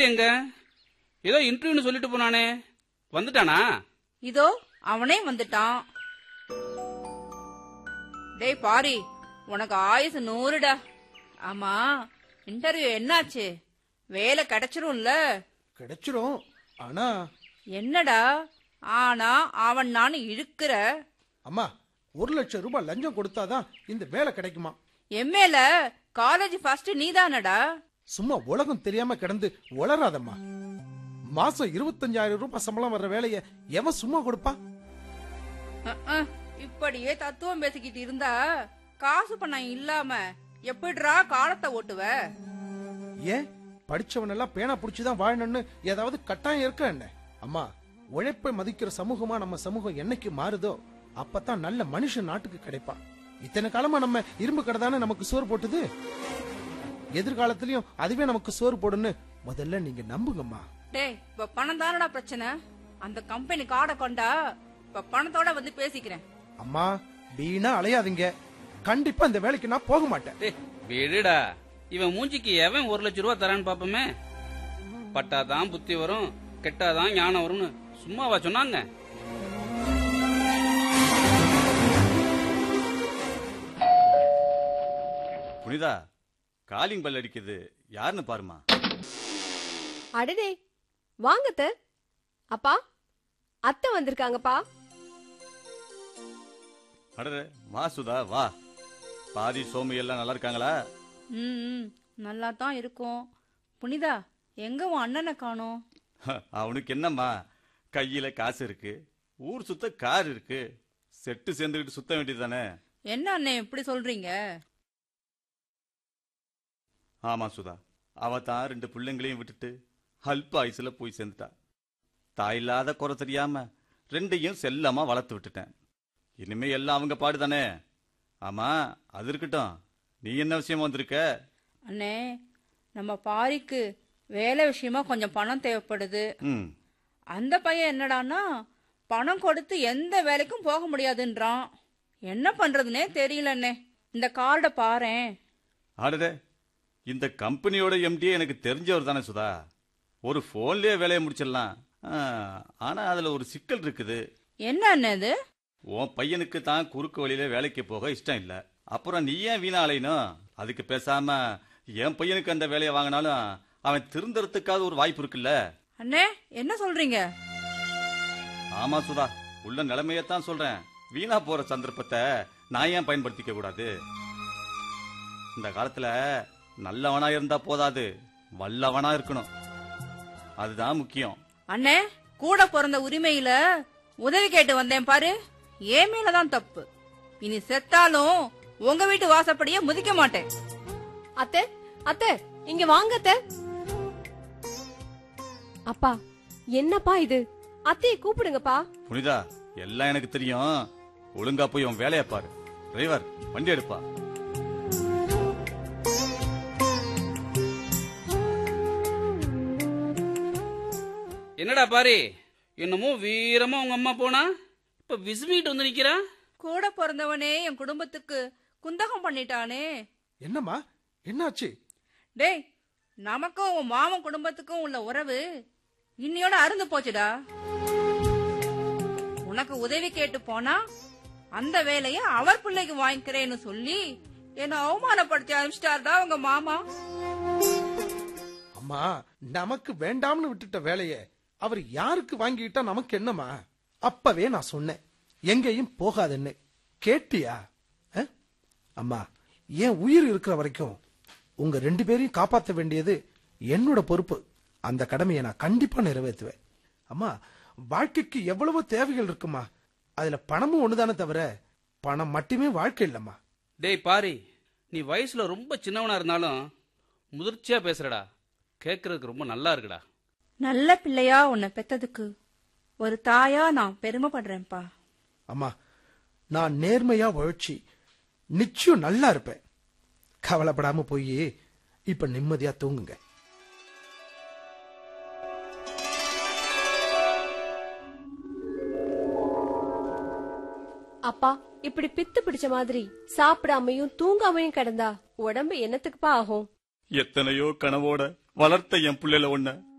பாரு எங்க ஏதோ இன்டர்வியூன்னு சொல்லிட்டு போனானே, வந்துட்டானா? இதோ அவனே வந்துட்டான். டேய் பாரி, உனக்கு ஆயுசு 100டா. ஆமா, இன்டர்வியூ என்னாச்சு? வேலை கிடைச்சிரும்ல? கிடைச்சிரும். ஆனா என்னடா ஆனா அவன் நான் இழுக்கிற? அம்மா, 1,00,000 ரூபாய் லஞ்சம் கொடுத்தாதான் இந்த வேலை கிடைக்குமா? எம்மேல காலேஜ் ஃபர்ஸ்ட் நீதானடா. சும்மா உலகம் தெரியாம கிடந்து உளராதம்மா. மாசம் 25,000 ரூபாய் சம்பளம் வர்ற வேலைய எவன் சும்மா கொடுப்பா? இப்படியே தத்துவம் பேசிக்கிட்டு இருந்தா காசு பணம் இல்லாம எப்படிரா காலத்தை ஓட்டுவ? ஏன் படிச்சவன் எல்லாம் பேனா புடிச்சுதான் வாழணும்னு ஏதாவது கட்டாயம் இருக்க என்ன? அம்மா, உழைப்பை மதிக்கிற சமூகமா நம்ம சமூகம் என்னைக்கு மாறுதோ அப்பதான் நல்ல மனுஷன் நாட்டுக்கு கிடைப்பான். இத்தனை காலமா நம்ம இரும்பு கடை தானே நமக்கு சோறு போட்டுது. எதிர்காலத்திலயும் அதுவே நமக்கு சோறு போடுன்னு முதல்ல நீங்க நம்புங்கம்மா. டேய், இப்ப பணம் தானடா பிரச்சனை. அந்த கம்பெனி கார்டை கொண்டா, இப்ப பணத்தோட வந்து பேசிக்கிறேன். அம்மா, வீணா அலையாதீங்க. கண்டிப்பா இந்த வேலைக்கு நான் போக மாட்டேன். விடுடா, இவன் மூஞ்சிக்கு எவன் 1,00,000 ரூபாய் தரான்னு பாப்போமே. பட்டாதான் புத்தி வரும், கெட்டாதான் ஞானம் வரும்னு சும்மாவா சொன்னாங்க? புனிதா, காலிங் பெல் அடிக்குது, யாருன்னு பாருமா. அடடே, வாங்கத்த. அப்பா, அத்தை வந்திருக்காங்கப்பா. அடடே, வா சுதா, வா. பாதி சோமி எல்லாம் நல்லா இருக்காங்களா? நல்லா தான் இருக்கும். புனிதா, எங்க உன் அண்ணனை காணோம்? அவனுக்கு என்னம்மா, கையில காசு இருக்கு, ஊர் சுத்த கார் இருக்கு, செட்டு சேர்ந்துக்கிட்டு சுத்த வேண்டியதுதானே. என்ன அண்ணே இப்படி சொல்றீங்க? ஆமா சுதா, அவ தான் 2 பிள்ளைங்களையும் விட்டுட்டு அல்ப ஆயுசுல போய் சேர்ந்துட்டா. தாயில்லாத குறை தெரியாம 2ஐயும் செல்லமா வளர்த்து விட்டுட்டேன். இனிமே எல்லாம் அவங்க பாடுதானே. ஆமா, அது இருக்கட்டும், நீ என்ன விஷயமா வந்திருக்க? அண்ணே, நம்ம பாரிக்கு வேலை விஷயமா கொஞ்சம் பணம் தேவைப்படுது. அந்த பையன் என்னடான்னா பணம் கொடுத்து எந்த வேலைக்கும் போக முடியாதுன்றான். என்ன பண்றதுன்னே தெரியல அண்ணே. இந்த கார்டை பாரேன். ஆடடே, இந்த கம்பெனியோட எம்டியே எனக்கு தெரிஞ்சவர் தானே சுதா. ஒரு போன்லயே வேலையை முடிச்சிடலாம். ஆனா அதுல ஒரு சிக்கல் இருக்குது. என்ன அண்ணே? உன் பையனுக்கு தான் குறுக்கு வழியில வேலைக்கு போக இஷ்டம் இல்ல. அப்புறம் நீ ஏன் வீணா அலையணும்? அதுக்கு பேசாம என் பையனுக்கு அந்த வேலையை வாங்கினாலும் அவன் திருந்தறதுக்காவது ஒரு வாய்ப்பு இருக்குல்ல. அண்ணே, என்ன சொல்றீங்க? ஆமா சுதா, உள்ள நிலைமையத்தான் சொல்றேன். வீணா போற சந்தர்ப்பத்தை நான் ஏன் பயன்படுத்திக்க கூடாது? இந்த காலத்துல நல்லவனா இருந்தா போதாது, வல்லவனா இருக்கணும். அதுதான் முக்கியம். அண்ணே, கூட பிறந்த உரிமையில உதவி கேட்டு வந்தேன் பாரு, ஏன் மேலதான் தப்பு. இனி செத்தாலும் உங்க வீட்டு வாசப்படியே முதிக்க மாட்டேன். அத்தை, அத்தை, இங்க வாங்க அத்தை. அப்பா, என்னப்பா இது? அத்தையை கூப்பிடுங்கப்பா. புனிதா, எல்லாம் எனக்கு தெரியும். ஒழுங்கா போய் உன் வேலையை பாரு. டிரைவர், வண்டி எடுப்பா. என்னடா பாரு, என்னமோ வீரமா உங்க அம்மா போனா இப்ப விசுமிட்டு வந்து நிக்கிறா. கூட பிறந்தவனே என் குடும்பத்துக்கு குந்தகம் பண்ணிட்டானே. என்னம்மா, என்னாச்சு? டேய், நமக்கும் உன் மாமன் குடும்பத்துக்கும் உள்ள உறவு இன்னையோட அருந்து போச்சுடா. உனக்கு உதவி கேட்டு போனா அந்த வேலைய அவர் பிள்ளைக்கு வாங்கிக்கிறேன்னு சொல்லி என்ன அவமானப்படுத்தி அனுப்பிச்சிட்டாருடா உங்க மாமா. அம்மா, நமக்கு வேண்டாம்னு விட்டுட்ட வேலைய அவர் யாருக்கு வாங்கிட்டா நமக்கு என்னமா? அப்பவே நான் சொன்னேன், எங்கேயும் போகாதுன்னு. கேட்டியா? அம்மா, என் உயிர் இருக்கிற வரைக்கும் உங்க 2 பேரையும் காப்பாற்ற வேண்டியது என்னோட பொறுப்பு. அந்த கடமையை நான் கண்டிப்பா நிறைவேற்றுவேன். அம்மா, வாழ்க்கைக்கு எவ்வளவு தேவைகள் இருக்குமா, அதுல பணமும் ஒண்ணுதானே தவிர பணம் மட்டுமே வாழ்க்கை இல்லம்மா. டேய் பாரி, நீ வயசுல ரொம்ப சின்னவனா இருந்தாலும் முதிர்ச்சியா பேசுறடா. கேட்கறதுக்கு ரொம்ப நல்லா இருக்குடா. நல்ல பிள்ளையா உன்னை பெத்ததுக்கு ஒரு தாயா நான் பெருமைப்படுறேன்ப்பா. அம்மா, நான் நேர்மையா உழைச்சி நிச்சயம் நல்லா இருப்பேன். கவலைப்படாம போய் இப்ப நிம்மதியா தூங்குங்க. அப்பா, இப்படி பித்து பிடிச்ச மாதிரி சாப்பிடாமையும் தூங்காமையும் கிடந்தா உடம்பு என்னத்துக்குப்பா ஆகும்? எத்தனையோ கனவோட வளர்த்த என் பிள்ளைல ஒண்ண